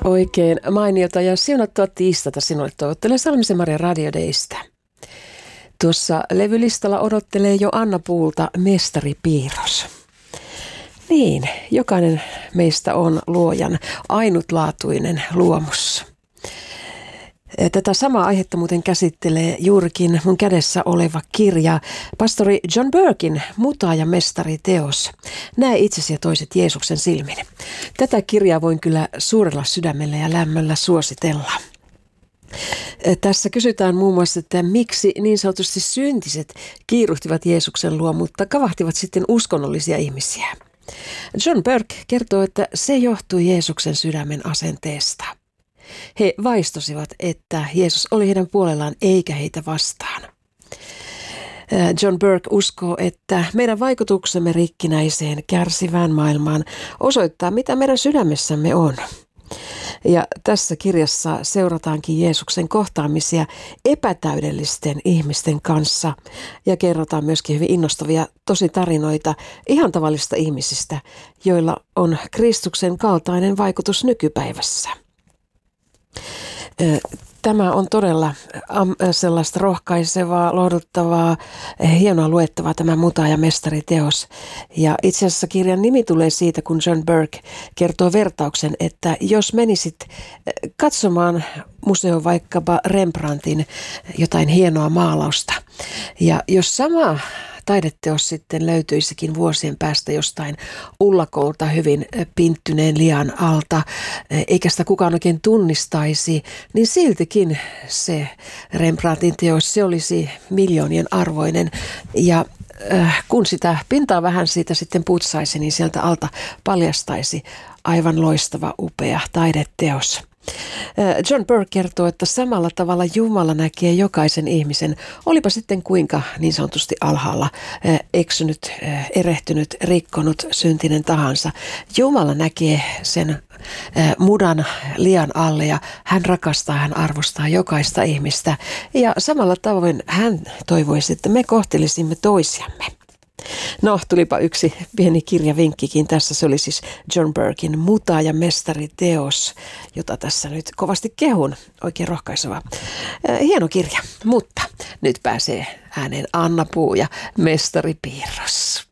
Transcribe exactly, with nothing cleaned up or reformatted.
Oikein mainiota ja siunattua tiistata sinulle toivottelen Salmisen Maria Radio Daystä. Tuossa levylistalla odottelee jo Anna Puulta Mestaripiirros. Niin, jokainen meistä on luojan ainutlaatuinen luomus. Tätä samaa aihetta muuten käsittelee juurikin mun kädessä oleva kirja, pastori John Burken Muta ja mestari teos. Näe itsesi ja toiset Jeesuksen silmin. Tätä kirjaa voin kyllä suurella sydämellä ja lämmöllä suositella. Tässä kysytään muun muassa, että miksi niin sanotusti syntiset kiiruhtivat Jeesuksen luo, mutta kavahtivat sitten uskonnollisia ihmisiä. John Burke kertoo, että se johtui Jeesuksen sydämen asenteesta. He vaistosivat, että Jeesus oli heidän puolellaan eikä heitä vastaan. John Burke uskoo, että meidän vaikutuksemme rikkinäiseen, kärsivään maailmaan osoittaa, mitä meidän sydämessämme on. Ja tässä kirjassa seurataankin Jeesuksen kohtaamisia epätäydellisten ihmisten kanssa ja kerrotaan myöskin hyvin innostavia tositarinoita ihan tavallisista ihmisistä, joilla on Kristuksen kaltainen vaikutus nykypäivässä. Tämä on todella sellaista rohkaisevaa, lohduttavaa, hienoa luettavaa tämä Muta ja mestari teos. Ja itse asiassa kirjan nimi tulee siitä, kun John Burke kertoo vertauksen, että jos menisit katsomaan museoon vaikkapa Rembrandtin jotain hienoa maalausta, ja jos sama taideteos sitten löytyisikin vuosien päästä jostain ullakolta hyvin pinttyneen lian alta, eikä sitä kukaan oikein tunnistaisi, niin siltikin se Rembrandtin teos, se olisi miljoonien arvoinen. Ja äh, kun sitä pintaa vähän siitä sitten putsaisi, niin sieltä alta paljastaisi aivan loistava, upea taideteos. John Burke kertoo, että samalla tavalla Jumala näkee jokaisen ihmisen, olipa sitten kuinka niin sanotusti alhaalla eksynyt, erehtynyt, rikkonut, syntinen tahansa. Jumala näkee sen mudan lian alle ja hän rakastaa, hän arvostaa jokaista ihmistä. Ja samalla tavoin hän toivoisi, että me kohtelisimme toisiamme. No, tulipa yksi pieni kirjavinkkikin tässä. Se oli siis John Burken Muta ja mestari teos, jota tässä nyt kovasti kehun. Oikein rohkaiseva. Hieno kirja, mutta nyt pääsee ääneen Anna Puu ja Mestaripiirros.